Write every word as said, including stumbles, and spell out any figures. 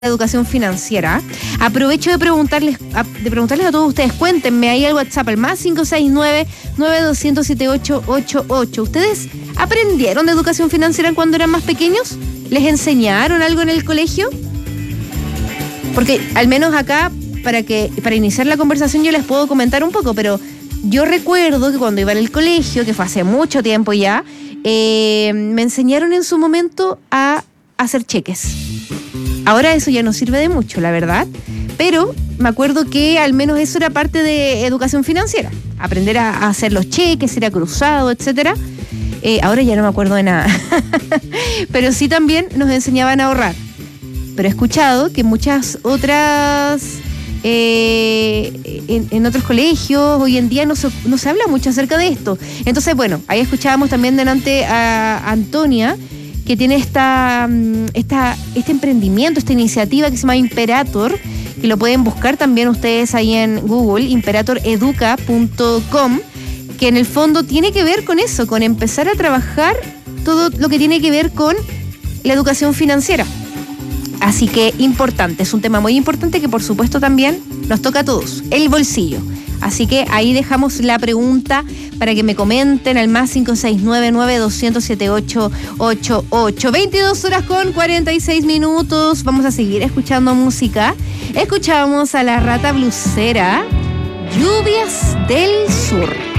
educación financiera. Aprovecho de preguntarles a, de preguntarles a todos ustedes, cuéntenme ahí al WhatsApp, al más cinco seis nueve, nueve dos cero siete ocho ocho ocho. ¿Ustedes aprendieron de educación financiera cuando eran más pequeños? ¿Les enseñaron algo en el colegio? Porque al menos acá, para que para iniciar la conversación yo les puedo comentar un poco, pero yo recuerdo que cuando iba al colegio, que fue hace mucho tiempo ya, eh, me enseñaron en su momento a hacer cheques. Ahora eso ya no sirve de mucho, la verdad, pero me acuerdo que al menos eso era parte de educación financiera, aprender a, a hacer los cheques, ir a cruzado, etcétera. Eh, ahora ya no me acuerdo de nada, pero sí también nos enseñaban a ahorrar. Pero he escuchado que muchas otras, eh, en, en otros colegios hoy en día no se, no se habla mucho acerca de esto. Entonces, bueno, ahí escuchábamos también delante a Antonia, que tiene esta, esta, este emprendimiento, esta iniciativa que se llama Imperator, que lo pueden buscar también ustedes ahí en Google, imperator educa punto com, que en el fondo tiene que ver con eso, con empezar a trabajar todo lo que tiene que ver con la educación financiera. Así que importante, es un tema muy importante que por supuesto también nos toca a todos, el bolsillo. Así que ahí dejamos la pregunta para que me comenten al más cinco seis nueve, nueve dos cero siete ocho ocho ocho. veintidós horas con cuarenta y seis minutos. Vamos a seguir escuchando música. Escuchamos a La Rata Blusera, Lluvias del Sur.